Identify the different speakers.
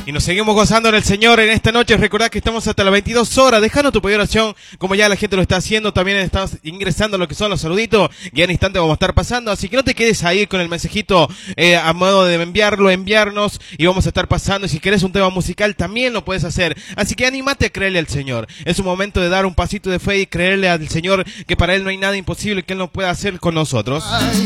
Speaker 1: Y nos seguimos gozando en el Señor en esta noche. Recordad que estamos hasta las 22 horas. Dejando tu pedido de oración, como ya la gente lo está haciendo. También estamos ingresando lo que son los saluditos. Y en instante vamos a estar pasando. Así que no te quedes ahí con el mensajito a modo de enviarnos. Y vamos a estar pasando. Y si querés un tema musical, también lo puedes hacer. Así que anímate a creerle al Señor. Es un momento de dar un pasito de fe y creerle al Señor que para Él no hay nada imposible que Él no pueda hacer con nosotros.